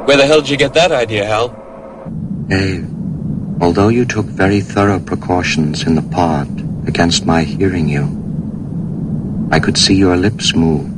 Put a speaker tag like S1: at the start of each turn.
S1: Where the hell did you get that idea, Hal?
S2: Dave, although you took very thorough precautions in the pod against my hearing you, I could see your lips move